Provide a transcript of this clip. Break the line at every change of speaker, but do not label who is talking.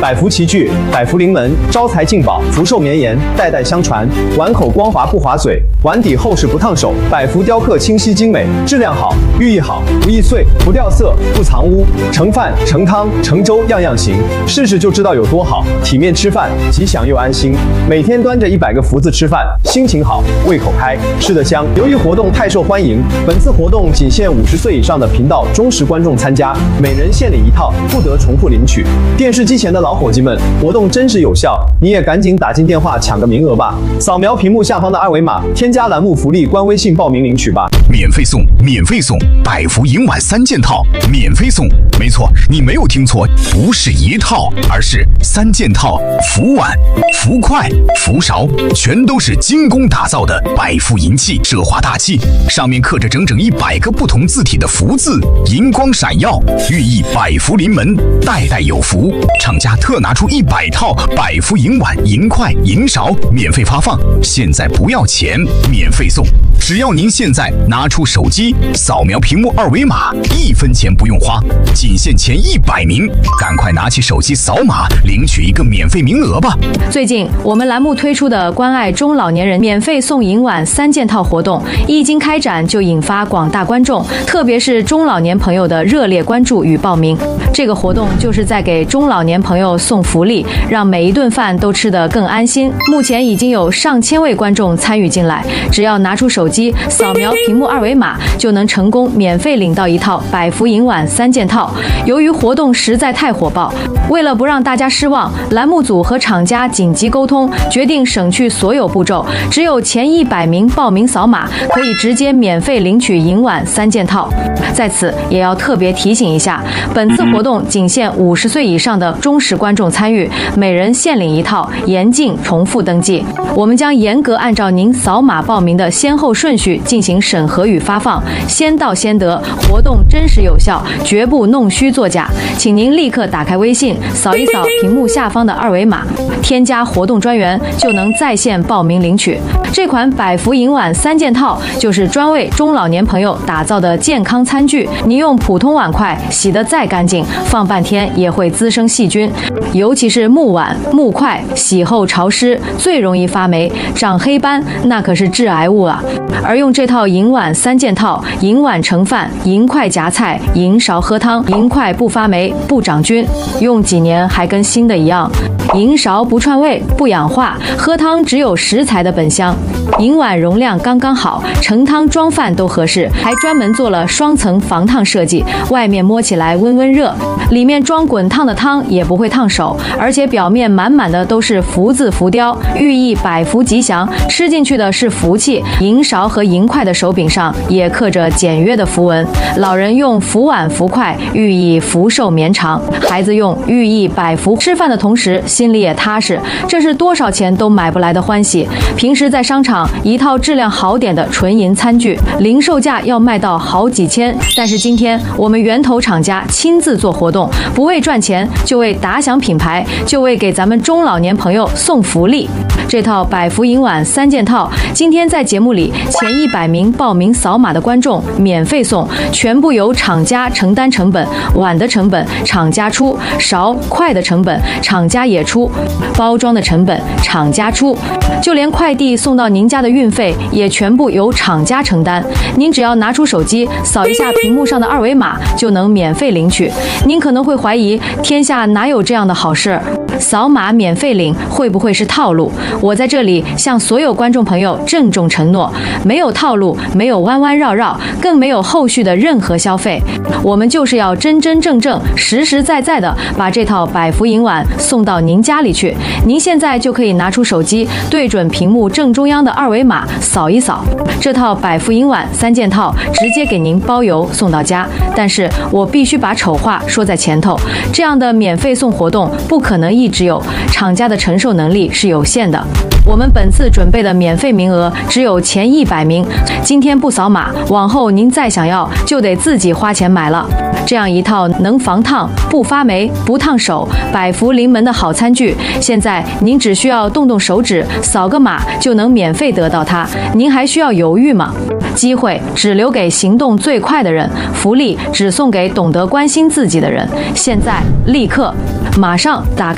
百福齐聚，百福临门，招财进宝，福寿绵延，代代相传。碗口光滑不划嘴，碗底厚实不烫手。百福雕刻清晰精美，质量好，寓意好，不易碎，不掉色，不藏污。盛饭、盛汤、盛粥，样样行。试试就知道有多好。体面吃饭，吉祥又安心。每天端着100个福字吃饭，心情好，胃口开，吃得香。由于活动太受欢迎，本次活动仅限50岁以上的频道忠实观众参加，每人限领1套，不得重复领取。电视机前的老伙计们，活动真实有效，你也赶紧打进电话抢个名额吧！扫描屏幕下方的2维码，添加栏目福利官微信报名领取吧。
免费送，免费送，百福银碗3件套，免费送。没错，你没有听错，不是1套，而是3件套，福碗、福筷、福勺，全都是精工打造的百福银器，奢华大气，上面刻着整整100个不同字体的福字，银光闪耀，寓意百福临门，代代有福。厂家特拿出100套百福银碗、银筷、银勺免费发放，现在不要钱，免费送。只要您现在拿出手机扫描屏幕2维码，1分钱不用花，仅限前100名，赶快拿起手机扫码领取一个免费名额吧。
最近我们栏目推出的关爱中老年人免费送银碗3件套活动，一经开展就引发广大观众，特别是中老年朋友的热烈关注与报名。这个活动就是在给中老年朋友送福利，让每一顿饭都吃得更安心。目前已经有上千位观众参与进来，只要拿出手机扫描屏幕2维码，就能成功免费领到1套百福银碗3件套。由于活动实在太火爆，为了不让大家失望，栏目组和厂家紧急沟通，决定省去所有步骤，只有前100名报名扫码，可以直接免费领取银碗3件套。在此也要特别提醒一下，本次活动仅限50岁以上的忠实观众参与，每人限领1套，严禁重复登记。我们将严格按照您扫码报名的先后顺序进行审核与发放，先到先得，活动真实有效，绝不弄虚作假。请您立刻打开微信，扫一扫屏幕下方的2维码，添加活动专员，就能在线报名领取。这款百福银碗3件套就是专为中老年朋友打造的健康餐具，您用普通碗筷洗得再干净，放半天也会滋生细菌，尤其是木碗、木筷，洗后潮湿，最容易发霉、长黑斑，那可是致癌物啊！而用这套银碗3件套，银碗盛饭，银筷夹菜，银勺喝汤，银筷不发霉、不长菌，用几年还跟新的一样。银勺不串味、不氧化，喝汤只有食材的本香。银碗容量刚刚好，盛汤装饭都合适，还专门做了双层防烫设计，外面摸起来温温热，里面装滚烫的汤也不会烫手，而且表面满满的都是福字浮雕，寓意百福吉祥，吃进去的是福气。银勺和银筷的手柄上也刻着简约的符文，老人用福碗福筷，寓意福寿绵长；孩子用寓意百福，吃饭的同时心里也踏实，这是多少钱都买不来的欢喜。平时在商场一套质量好点的纯银餐具，零售价要卖到好几千，但是今天我们源头厂家亲自做活动，不为赚钱，就为打响品牌，就为给咱们中老年朋友送福利。这套百福银碗3件套，今天在节目里前100名报名扫码的观众免费送，全部由厂家承担成本，碗的成本厂家出，勺筷的成本厂家也出，包装的成本厂家出，就连快递送到您家的运费也全部由厂家承担。您只要拿出手机扫一下屏幕上的2维码，就能免费领取。您可能会怀疑，天下哪有这样的好事？扫码免费领会不会是套路？我在这里向所有观众朋友郑重承诺，没有套路，没有弯弯绕绕，更没有后续的任何消费。我们就是要真真正正、实实在在的把这套百福银碗送到您家里去。您现在就可以拿出手机，对准屏幕正中央的2维码扫一扫，这套百福银碗3件套直接给您包邮送到家。但是我必须把丑话说在前头，这样的免费送活动不可能一直有，厂家的承受能力是有限的。我们本次准备的免费名额只有前100名，今天不扫码，往后您再想要就得自己花钱买了。这样一套能防烫、不发霉、不烫手、百福临门的好餐具，现在您只需要动动手指，扫个码就能免费得到它，您还需要犹豫吗？机会只留给行动最快的人，福利只送给懂得关心自己的人。现在立刻马上打开